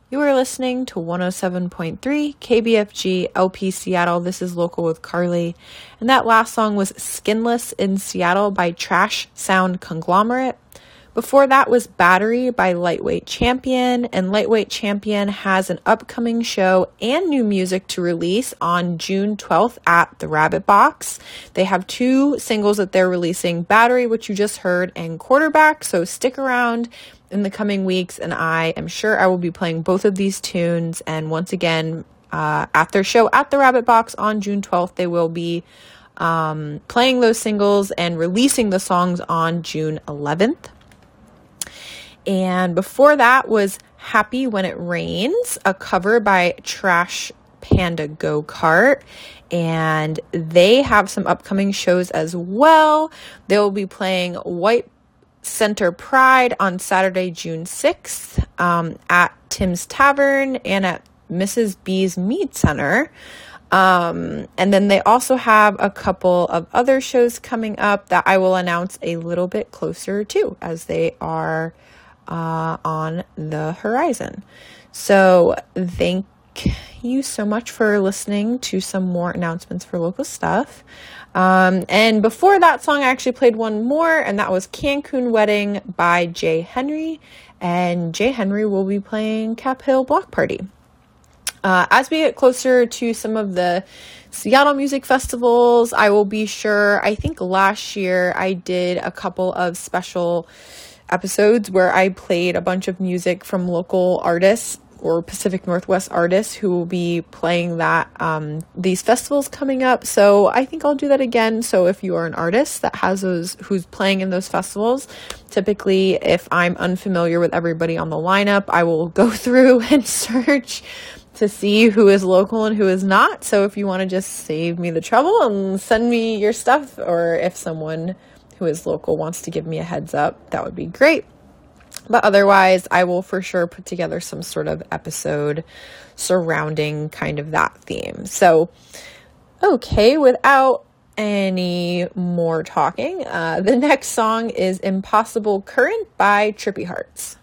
You are listening to 107.3 KBFG LP Seattle. This is Local with Carly. And that last song was Skinless in Seattle by Trash Sound Conglomerate. Before that was Battery by Lightweight Champion. And Lightweight Champion has an upcoming show and new music to release on June 12th at the Rabbit Box. They have 2 singles that they're releasing, Battery, which you just heard, and Quarterback. So stick around in the coming weeks, and I am sure I will be playing both of these tunes. And once again, at their show at the Rabbit Box on June 12th, they will be playing those singles and releasing the songs on June 11th. And before that was Happy When It Rains, a cover by Trash Panda Go-Kart. And they have some upcoming shows as well. They will be playing White Center Pride on Saturday, June 6th at Tim's Tavern and at Mrs. B's Mead Center. And then they also have a couple of other shows coming up that I will announce a little bit closer to as they are on the horizon. So thank you so much for listening to some more announcements for local stuff. And before that song, I actually played one more, and that was Cancun Wedding by Jay Henry. And Jay Henry will be playing Cap Hill Block Party. As we get closer to some of the Seattle music festivals, I will be sure. I think last year I did a couple of special episodes where I played a bunch of music from local artists or Pacific Northwest artists who will be playing that these festivals coming up. So I think I'll do that again. So if you are an artist that has those, who's playing in those festivals, typically if I'm unfamiliar with everybody on the lineup, I will go through and search to see who is local and who is not. So if you want to just save me the trouble and send me your stuff, or if someone who is local wants to give me a heads up, that would be great. But otherwise, I will for sure put together some sort of episode surrounding kind of that theme. So, okay, without any more talking, the next song is Impossible Current by Trippy Hearts.